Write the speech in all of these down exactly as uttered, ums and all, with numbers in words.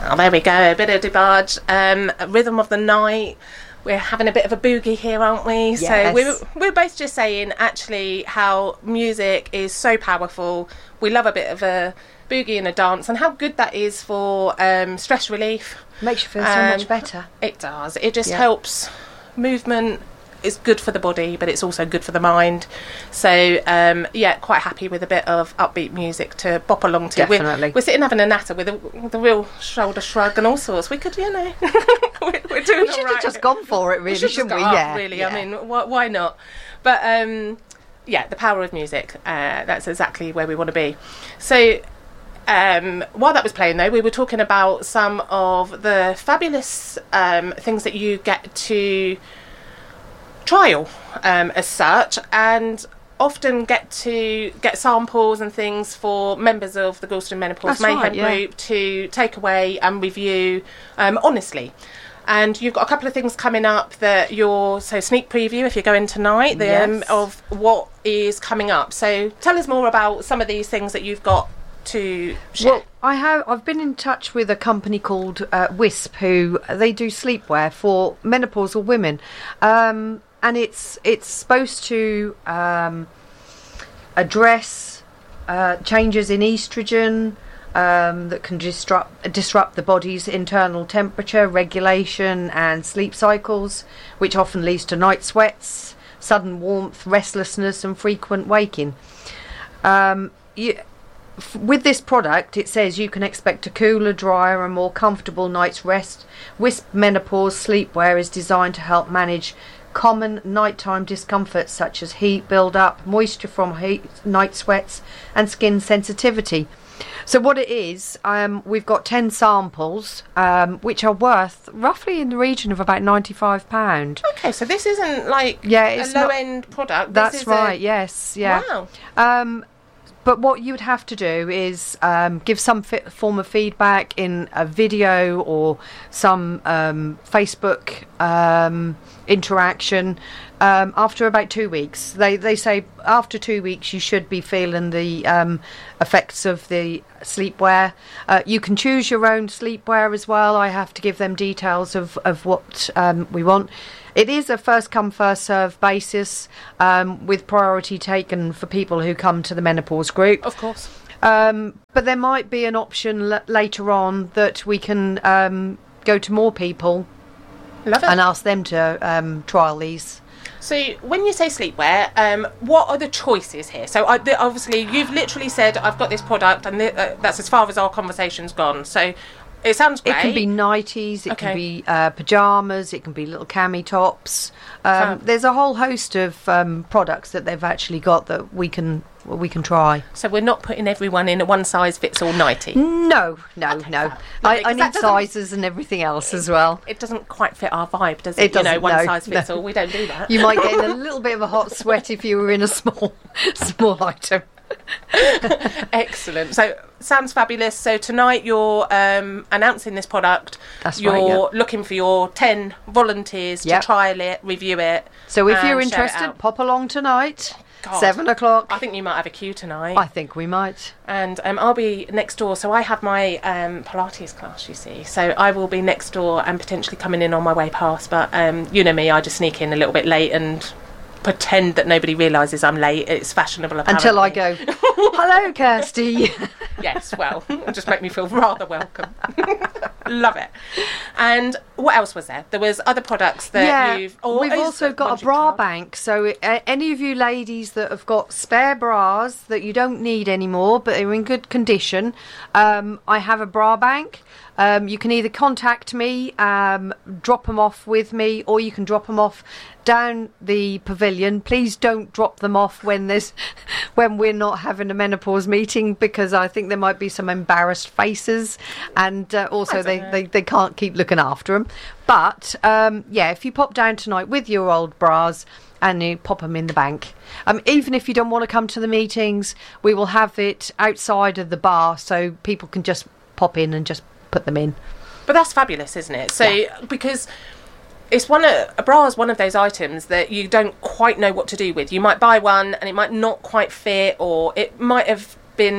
Oh, there we go, a bit of DeBarge. Um, Rhythm of the Night. We're having a bit of a boogie here, aren't we? Yes. So we're, we're both just saying, actually, how music is so powerful. We love a bit of a boogie and a dance, and how good that is for um, stress relief. Makes you feel so Um, much better. It does. It just Yeah. helps. Movement is good for the body, but it's also good for the mind. So, um, yeah, quite happy with a bit of upbeat music to bop along to. Definitely. We're, we're sitting having a natter with a, with a real shoulder shrug and all sorts. We could, you know, we're, we're doing We all should right. have just gone for it, We really, should shouldn't just we? got up, Yeah. really. yeah. I mean, wh- why not? But um, yeah, the power of music. Uh, that's exactly where we want to be. So. Um, while that was playing, though, we were talking about some of the fabulous um, things that you get to trial um, as such, and often get to get samples and things for members of the Gorleston Menopause That's right, Mayhem yeah. group to take away and review um, honestly. And you've got a couple of things coming up that you're, so sneak preview if you're going tonight, the, um, Yes. of what is coming up. So tell us more about some of these things that you've got to share. Well, I have. I've been in touch with a company called uh, Wisp, who they do sleepwear for menopausal women, um, and it's it's supposed to um, address uh, changes in estrogen um, that can disrupt disrupt the body's internal temperature regulation and sleep cycles, which often leads to night sweats, sudden warmth, restlessness, and frequent waking. Um, you, With this product, it says you can expect a cooler, drier and more comfortable night's rest. Wisp Menopause Sleepwear is designed to help manage common nighttime discomforts such as heat build-up, moisture from heat, night sweats and skin sensitivity. So what it is, um, we've got ten samples, um, which are worth roughly in the region of about ninety-five pounds. Okay, so this isn't like Yeah, a it's not- low-end product. This That's is right, A, yes, yeah. Wow. Um, But what you would have to do is um, give some fi- form of feedback in a video or some um, Facebook um, interaction um, after about two weeks. They they say after two weeks you should be feeling the um, effects of the sleepwear. Uh, you can choose your own sleepwear as well. I have to give them details of, of what um, we want. It is a first come first serve basis um, with priority taken for people who come to the menopause group. Of course. Um, but there might be an option l- later on that we can um, go to more people Love it. and ask them to um, trial these. So when you say sleepwear, um, what are the choices here? So I, the, obviously you've literally said, I've got this product, and th- uh, that's as far as our conversation's gone. So it sounds great. It can be nighties, it Okay. can be uh, pyjamas, it can be little cami tops. Um, Fab. there's a whole host of um, products that they've actually got that we can we can try. So we're not putting everyone in a one-size-fits-all nightie. No, no, no. fab. I, Lovely, I 'cause need that doesn't- sizes and everything else as well. It doesn't quite fit our vibe, does It it? you know, doesn't, one no, size fits no. all. We don't do that. You might get in a little bit of a hot sweat if you were in a small small item. Excellent. So sounds fabulous. So tonight you're um, announcing this product. That's you're right, yeah. looking for your ten volunteers Yep. to trial it, review it. So if and you're share it interested, out. pop along tonight, God. seven o'clock. I think you might have a queue tonight. I think we might. And um, I'll be next door. So I have my um, Pilates class, you see. So I will be next door and potentially coming in on my way past. But um, you know me, I just sneak in a little bit late and pretend that nobody realises I'm late. It's fashionable, apparently. Until I go, hello, Kirsty. Yes, well, just make me feel rather welcome. Love it. And what else was there? There was other products that yeah, you've... or we've is also it got ones a you've bra trialled? bank. So uh, any of you ladies that have got spare bras that you don't need anymore, but are in good condition, um, I have a bra bank. Um, you can either contact me, um, drop them off with me, or you can drop them off down the pavilion. Please don't drop them off when there's when we're not having a menopause meeting, because I think there might be some embarrassed faces, and uh, also I they, don't know. they they can't keep looking after them. But um, yeah, if you pop down tonight with your old bras and you pop them in the bank, um, even if you don't want to come to the meetings, we will have it outside of the bar so people can just pop in and just put them in. But that's fabulous, isn't it? So, Yeah. because it's one of, a bra is one of those items that you don't quite know what to do with. You might buy one and it might not quite fit, or it might have been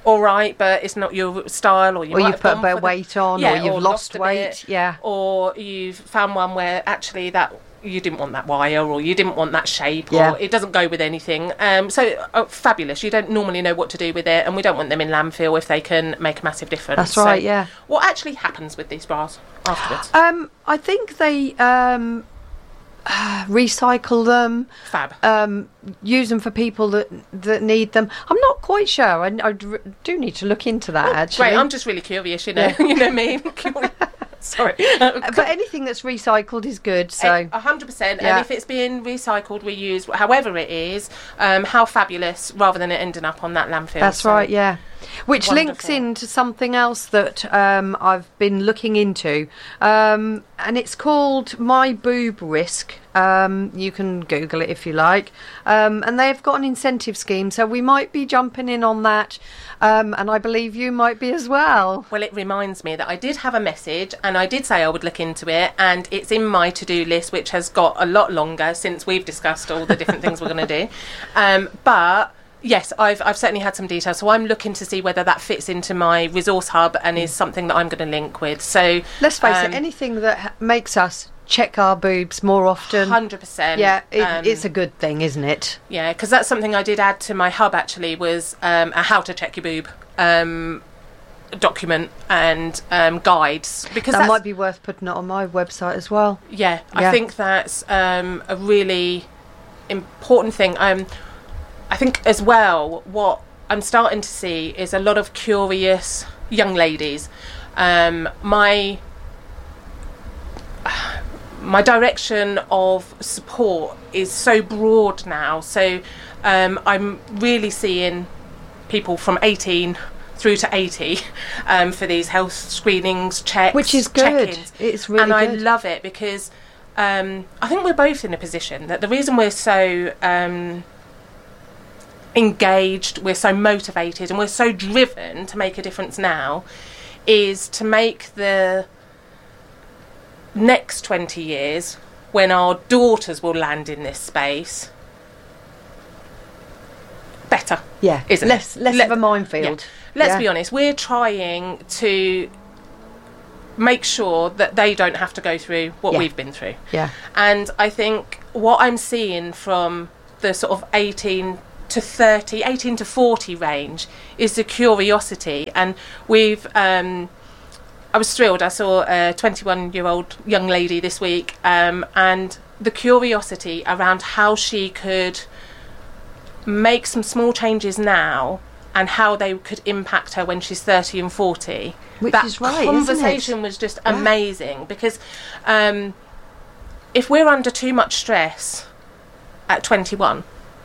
all right, but it's not your style, or you or might you've have put a gone bit for of the- weight on, yeah, or you've or lost, a weight. bit, Yeah. or you've found one where actually that you didn't want that wire, or you didn't want that shape, Yeah. or it doesn't go with anything. Um, so uh, fabulous. You don't normally know what to do with it, and we don't want them in landfill if they can make a massive difference. That's right, So yeah. What actually happens with these bras afterwards? Um, I think they um, recycle them. Fab. Um, use them for people that that need them. I'm not quite sure. I, I d- do need to look into that, actually. Great. I'm just really curious. You know, you know me. Curious. Sorry. But anything that's recycled is good. So A hundred percent. Yeah. And if it's being recycled, reused, however it is, um, how fabulous, rather than it ending up on that landfill. that's So- right. Yeah. Which links Wonderful. into something else that um, I've been looking into, um, and it's called My Boob Risk. Um, you can Google it if you like, um, and they've got an incentive scheme, so we might be jumping in on that, um, and I believe you might be as well. Well, it reminds me that I did have a message, and I did say I would look into it, and it's in my to-do list, which has got a lot longer since we've discussed all the different things we're going to do. Um, but yes, I've I've certainly had some details, so I'm looking to see whether that fits into my resource hub and is something that I'm going to link with. So Let's face um, it, anything that ha- makes us check our boobs more often. Hundred percent. Yeah, it, um, it's a good thing, isn't it? Yeah, because that's something I did add to my hub, actually, was um, a how to check your boob um, document and um, guides. Because That that's, might be worth putting it on my website as well. yeah, Yeah. I think that's um, a really important thing. Um, I think as well, what I'm starting to see is a lot of curious young ladies. Um, my my direction of support is so broad now, so um, I'm really seeing people from eighteen through to eighty um, for these health screenings, checks, Which is good. check-ins. It's really and I good. love it because um, I think we're both in a position that the reason we're so um, engaged, we're so motivated, and we're so driven to make a difference now is to make the next twenty years, when our daughters will land in this space, better. Yeah, Isn't less it? less Let- of a minefield. Yeah. Let's Yeah. be honest, we're trying to make sure that they don't have to go through what Yeah. we've been through. Yeah. And I think what I'm seeing from the sort of eighteen to thirty, eighteen to forty range is the curiosity. And we've, um, I was thrilled. I saw a twenty-one year old young lady this week, um, and the curiosity around how she could make some small changes now and how they could impact her when she's thirty and forty. Which that is right, isn't it? conversation was just Yeah. amazing, because um, if we're under too much stress at twenty-one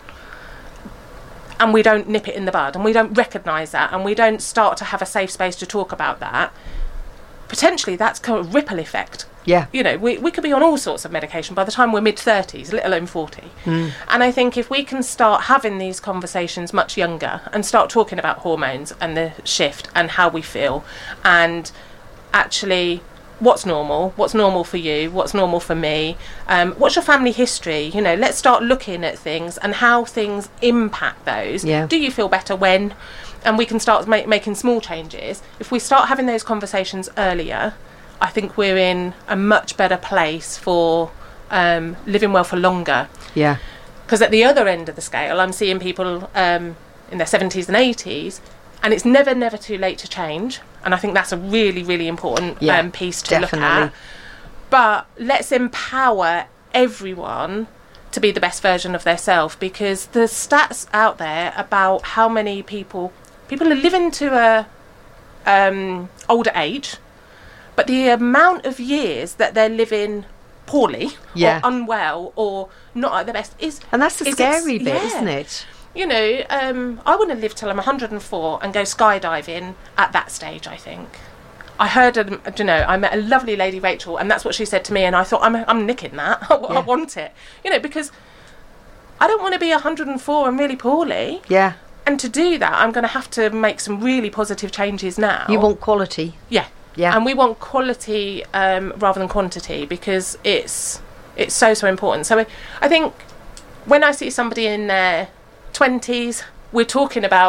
and we don't nip it in the bud and we don't recognise that and we don't start to have a safe space to talk about that, potentially that's kind of ripple effect. Yeah. You know, we, we could be on all sorts of medication by the time we're mid thirties, let alone forty. Mm. And I think if we can start having these conversations much younger and start talking about hormones and the shift and how we feel, and actually what's normal, what's normal for you, what's normal for me, um, what's your family history, you know, let's start looking at things and how things impact those. Yeah. Do you feel better when? And we can start ma- making small changes. If we start having those conversations earlier, I think we're in a much better place for um, living well for longer. Yeah. Because at the other end of the scale, I'm seeing people um, in their seventies and eighties, and it's never, never too late to change. And I think that's a really, really important Yeah, um, piece to definitely. look at. But let's empower everyone to be the best version of themselves, because the stats out there about how many people people are living to a um, older age, but the amount of years that they're living poorly Yeah. or unwell or not at their best is And that's the is scary ex- bit, yeah. isn't it? You know, um, I want to live till I'm one hundred and four and go skydiving at that stage, I think. I heard, a, you know, I met a lovely lady, Rachel, and that's what she said to me, and I thought, I'm, I'm nicking that. I, Yeah. I want it. You know, because I don't want to be one hundred and four and really poorly. Yeah. And to do that, I'm going to have to make some really positive changes now. You want quality. Yeah. Yeah. And we want quality um, rather than quantity, because it's it's so, so important. So I think when I see somebody in their twenties, we're talking about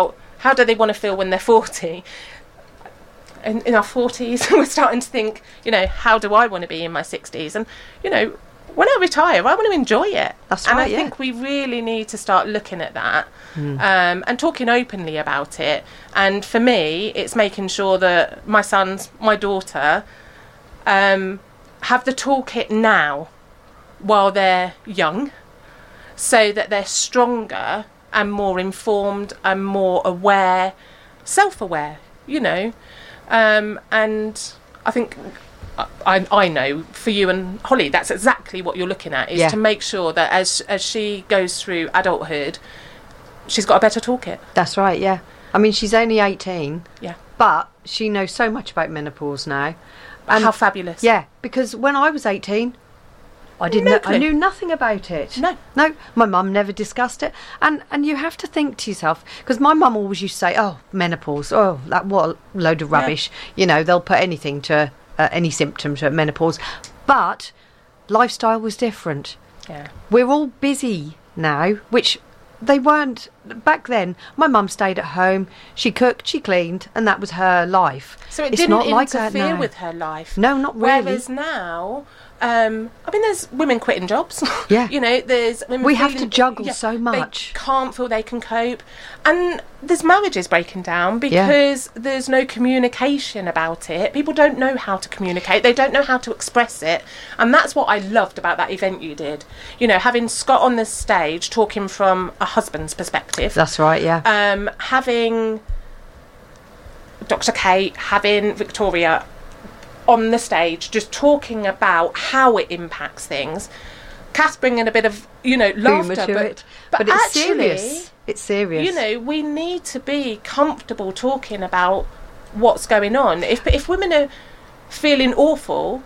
how do they want to feel when they're forty? In, in our forties, we're starting to think, you know, how do I want to be in my sixties? And, you know, when I retire, I want to enjoy it. That's and right, I yeah. think we really need to start looking at that Mm. um, and talking openly about it. And for me, it's making sure that my sons, my daughter, um, have the toolkit now while they're young, so that they're stronger and more informed and more aware, self-aware, you know. Um, and I think... I, I know for you and Holly, that's exactly what you're looking at, is Yeah. to make sure that as as she goes through adulthood, she's got a better toolkit. That's right, yeah. I mean, she's only eighteen, Yeah. but she knows so much about menopause now. How fabulous. Yeah, because when I was eighteen, I didn't. No know, I clue. knew nothing about it. No. no. My mum never discussed it, and and you have to think to yourself, because my mum always used to say, "Oh, menopause. Oh, that what a load of rubbish." You know, they'll put anything to uh, any symptom to menopause, but lifestyle was different. Yeah. We're all busy now, which they weren't back then. My mum stayed at home. She cooked, she cleaned, and that was her life. So it It's didn't not like that interfere now. with her life. No, not really. Whereas now, um, I mean, there's women quitting jobs. Yeah. You know, there's women We have feeling- to juggle so much. They can't feel they can cope. And there's marriages breaking down because there's no communication about it. People don't know how to communicate. They don't know how to express it. And that's what I loved about that event you did. You know, having Scott on the stage talking from a husband's perspective. That's right, yeah. Um, having Doctor Kate, having Victoria on the stage, just talking about how it impacts things. Cass bringing a bit of, you know, laughter, Humour to but, it. but, But it's actually, serious. It's serious. you know, we need to be comfortable talking about what's going on. If if women are feeling awful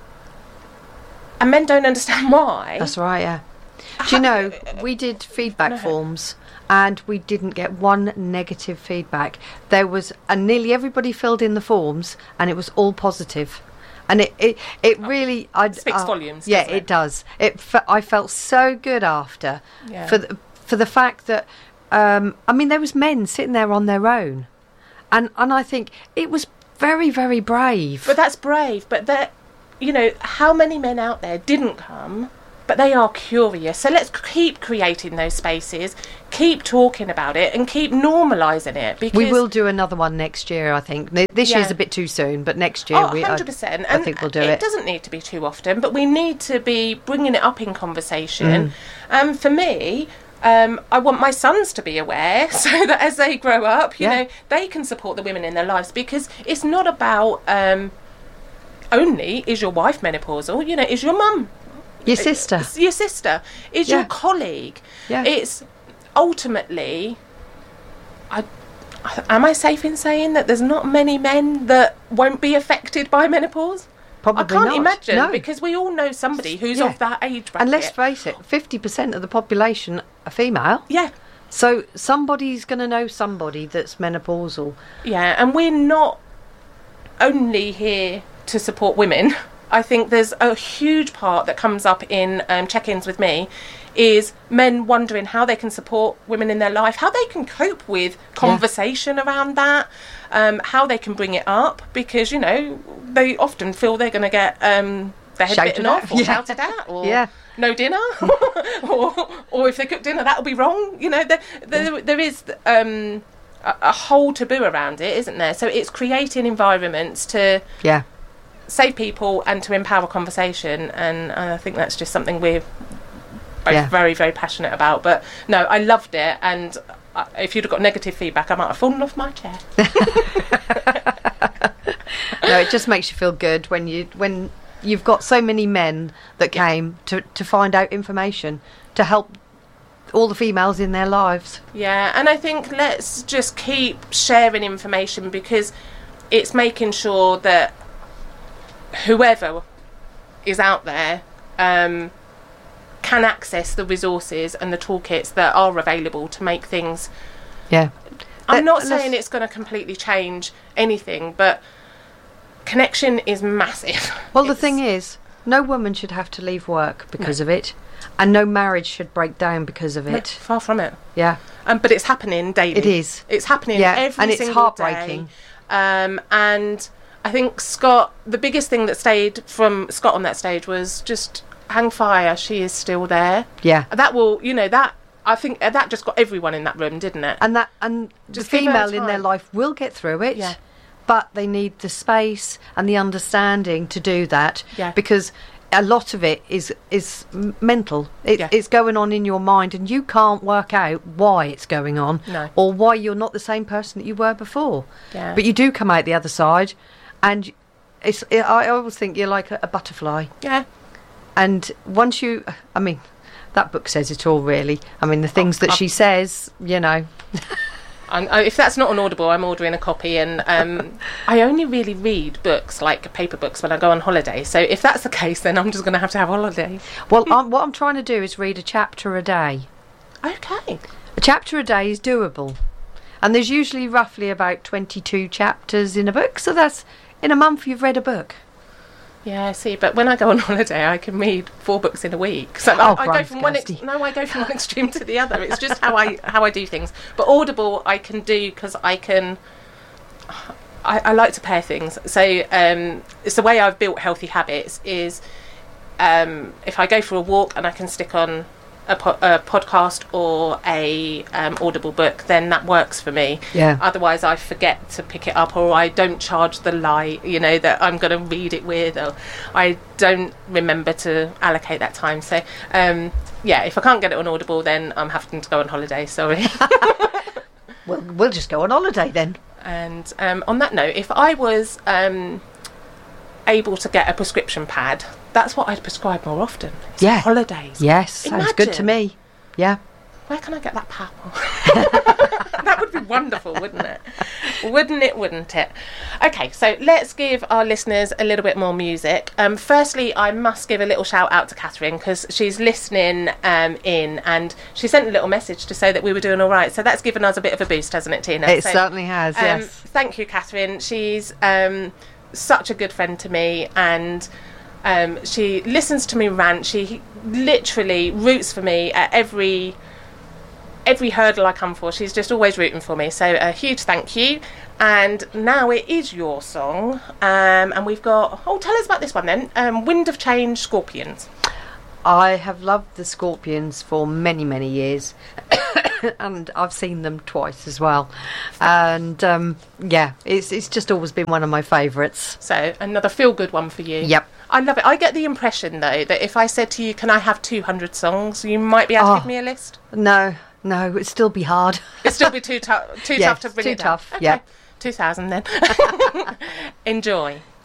and men don't understand why, That's right, yeah. Do you know, we did feedback No. forms and we didn't get one negative feedback. There was, and nearly everybody filled in the forms and it was all positive. And it, it, it really... I'd, speaks uh, volumes, Yeah, doesn't it? it does. It. fe- I felt so good after Yeah. for the, for the fact that, um, I mean, there was men sitting there on their own. And, and I think it was very, very brave. But that's brave. But that, you know, how many men out there didn't come, but they are curious. So let's keep creating those spaces, keep talking about it, and keep normalising it. Because We will do another one next year, I think. Th- This Yeah. year's a bit too soon, but next year Oh, we. one I- hundred percent. I think we'll do it. it. It doesn't need to be too often, but we need to be bringing it up in conversation. Mm. Um, for me, um, I want my sons to be aware so that as they grow up, you Yeah. know, they can support the women in their lives, because it's not about um, only is your wife menopausal, you know, is your mum, Your sister. it's your sister, is Yeah. your colleague. Yeah. It's ultimately, I, am I safe in saying that there's not many men that won't be affected by menopause? Probably I can't not. imagine, No. because we all know somebody who's Yeah. of that age bracket. And let's face it, fifty percent of the population are female. yeah, So somebody's going to know somebody that's menopausal. yeah, and we're not only here to support women. I think there's a huge part that comes up in um, check-ins with me is men wondering how they can support women in their life, how they can cope with conversation around that, um, how they can bring it up, because, you know, they often feel they're going to get um, their head Shouted bitten at. off or Yeah. shouted at, or Yeah. no dinner, or, or if they cook dinner, that'll be wrong. You know, there, there, there is um, a, a whole taboo around it, isn't there? So it's creating environments to Yeah. save people and to empower conversation, and I think that's just something we're both Yeah. very, very passionate about. But no, I loved it, and uh, if you'd have got negative feedback, I might have fallen off my chair. No, it just makes you feel good when you when you've got so many men that Yeah. came to to find out information to help all the females in their lives. Yeah, and I think let's just keep sharing information, because it's making sure that whoever is out there um, can access the resources and the toolkits that are available to make things. Yeah. I'm Let- not let's- saying it's going to completely change anything, but connection is massive. Well, the It's- thing is, no woman should have to leave work because of it, and no marriage should break down because of no, it. far from it. Yeah. Um, but it's happening daily. It is. It's happening Yeah, every and it's single heartbreaking. day. Um, and I think Scott, the biggest thing that stayed from Scott on that stage was just hang fire. She is still there. Yeah. That will, you know, that I think uh, that just got everyone in that room, didn't it? And that and Just the give her female in their time. life will get through it. Yeah. But they need the space and the understanding to do that. Yeah. Because a lot of it is is m- mental. It, Yeah. It's going on in your mind, and you can't work out why it's going on, No. or why you're not the same person that you were before. Yeah. But you do come out the other side, and it's. I I always think you're like a, a butterfly, Yeah. and once you, I mean, that book says it all, really. I mean, the things that I've- she says, you know. I'm, I, if that's not an Audible, I'm ordering a copy. And um, I only really read books, like paper books, when I go on holiday. So if that's the case, then I'm just going to have to have a holiday. Well, I'm, what I'm trying to do is read a chapter a day. Okay. A chapter a day is doable. And there's usually roughly about twenty-two chapters in a book. So that's, in a month, you've read a book. Yeah, I see. But when I go on holiday, I can read four books in a week. So Oh, I, I go Christ, from one ex- Kirsty. no, I go from one extreme to the other. It's just how I how I do things. But Audible, I can do because I can. I, I like to pair things. So um, it's the way I've built healthy habits. Is um, if I go for a walk and I can stick on a, po- a podcast or a um, Audible book, then that works for me. Yeah. Otherwise, I forget to pick it up, or I don't charge the light, you know, that I'm going to read it with, or I don't remember to allocate that time. So, um, yeah, if I can't get it on Audible, then I'm having to go on holiday. Sorry. Well, we'll just go on holiday then. And um, on that note, if I was um, able to get a prescription pad, that's what I'd prescribe more often. It's Yeah. holidays. Yes, sounds good to Imagine. me. Yeah. Where can I get that power? That would be wonderful, wouldn't it? Wouldn't it, wouldn't it? Okay, so let's give our listeners a little bit more music. Um, firstly, I must give a little shout out to Catherine, because she's listening um, in, and she sent a little message to say that we were doing all right. So that's given us a bit of a boost, hasn't it, Tina? It So, certainly has, um, yes. Thank you, Catherine. She's um, such a good friend to me, and um, she listens to me rant. She literally roots for me at every every hurdle I come for. She's just always rooting for me. So a huge thank you. And now it is your song, um, and we've got. Oh, tell us about this one then. Um, Wind of Change, Scorpions. I have loved the Scorpions for many, many years. And I've seen them twice as well. And um, yeah, it's it's just always been one of my favourites. So another feel-good one for you. Yep. I love it. I get the impression though that if I said to you, "Can I have two hundred songs?" you might be able to Oh. give me a list. No, no, it'd still be hard. It'd still be too tough. Too Yes, tough to bring too it down. tough, Okay. yeah. Two thousand then. Enjoy.